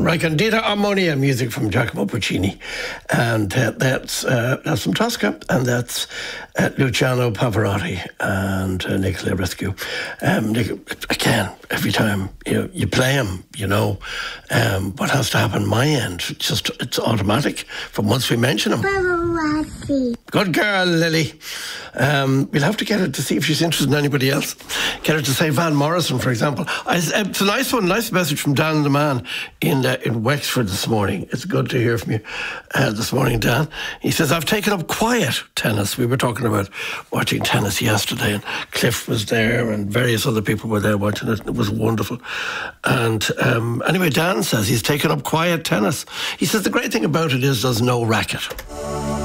Right, Candida Ammonia, music from Giacomo Puccini. And that's from Tosca, and that's Luciano Pavarotti and Nicola Rescue. Again, every time you play him, what has to happen on my end. It's automatic from once we mention him. Pavarotti. Good girl, Lily. We'll have to get her to see if she's interested in anybody else. Get her to say Van Morrison, for example. It's a nice one, nice message from Dan the Man in Wexford this morning. It's good to hear from you this morning, Dan. He says, I've taken up quiet tennis. We were talking about watching tennis yesterday, and Cliff was there and various other people were there watching it. It was wonderful. And anyway, Dan says he's taken up quiet tennis. He says the great thing about it is there's no racket.